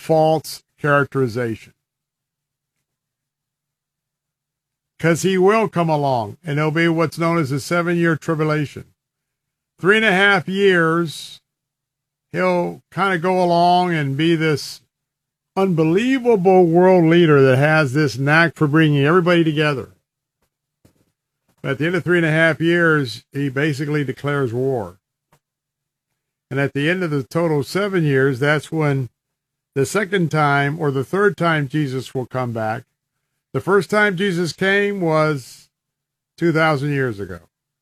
false characterization. Because he will come along, and there'll be what's known as a 7-year tribulation. 3.5 years, he'll kind of go along and be this unbelievable world leader that has this knack for bringing everybody together. But at the end of 3.5 years, he basically declares war. And at the end of the total 7 years, that's when the second time or the third time Jesus will come back. The first time Jesus came was 2,000 years ago.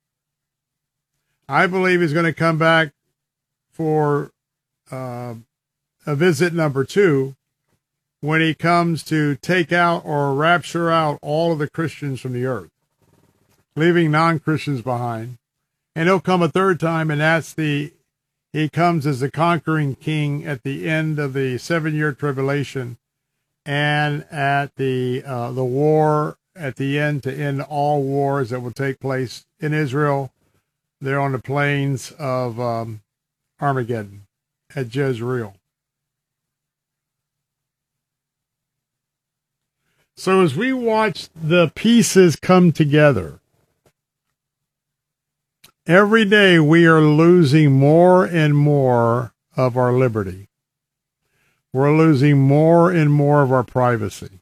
I believe he's going to come back for a visit number 2 when he comes to take out or rapture out all of the Christians from the earth, leaving non-Christians behind. And he'll come a third time, and he comes as the conquering king at the end of the 7-year tribulation, and at the war at the end to end all wars that will take place in Israel. They're on the plains of Armageddon at Jezreel. So as we watch the pieces come together, every day we are losing more and more of our liberty. We're losing more and more of our privacy.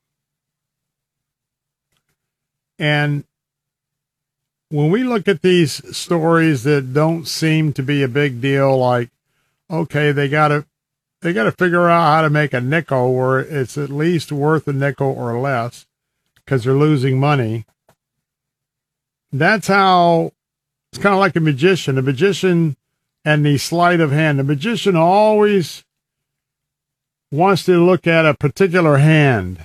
And when we look at these stories that don't seem to be a big deal, like, okay, they got to figure out how to make a nickel where it's at least worth a nickel or less because they're losing money. That's how it's kind of like a magician. A magician and the sleight of hand. The magician always wants to look at a particular hand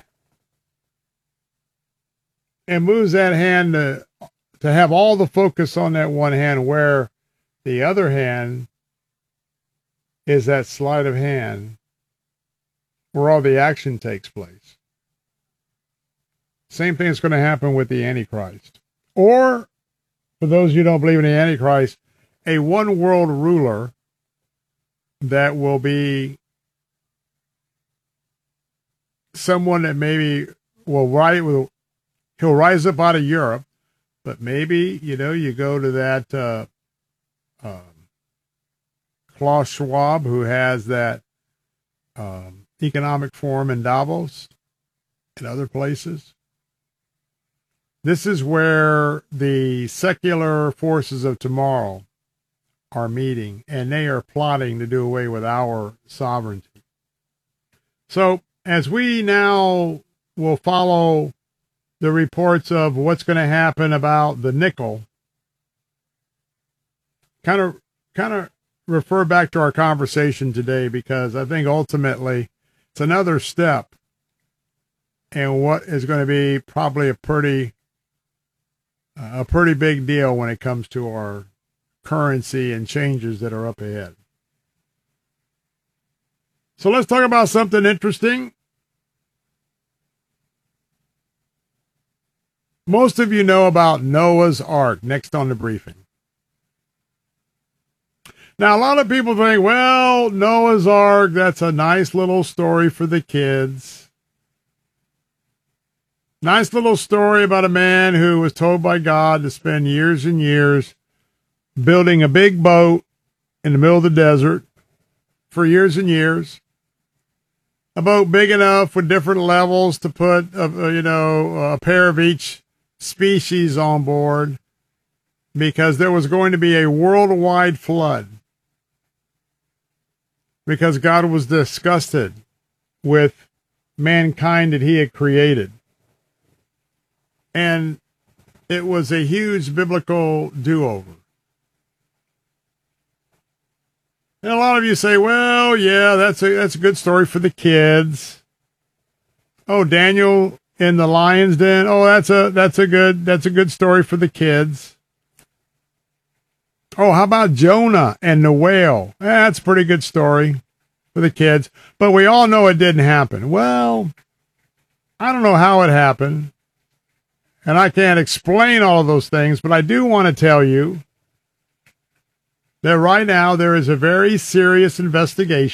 and moves that hand to have all the focus on that one hand, where the other hand is that sleight of hand where all the action takes place. Same thing is going to happen with the Antichrist. Or, for those who don't believe in the Antichrist, a one world ruler that will be someone that maybe he'll rise up out of Europe, but maybe, you go to that Klaus Schwab, who has that economic forum in Davos and other places. This is where the secular forces of tomorrow are meeting, and they are plotting to do away with our sovereignty. So as we now will follow the reports of what's going to happen about the nickel, kind of refer back to our conversation today, because I think ultimately it's another step in what is going to be probably a pretty big deal when it comes to our currency and changes that are up ahead. So let's talk about something interesting. Most of you know about Noah's Ark, next on the briefing. Now, a lot of people think, well, Noah's Ark, that's a nice little story for the kids. Nice little story about a man who was told by God to spend years and years building a big boat in the middle of the desert for years and years. A boat big enough with different levels to put, a pair of each species on board, because there was going to be a worldwide flood, because God was disgusted with mankind that he had created. And it was a huge biblical do-over. And a lot of you say, well, yeah, that's a good story for the kids. Oh, Daniel in the lion's den. Oh, that's a good story for the kids. Oh, how about Jonah and the whale? That's a pretty good story for the kids. But we all know it didn't happen. Well, I don't know how it happened, and I can't explain all of those things, but I do want to tell you that right now there is a very serious investigation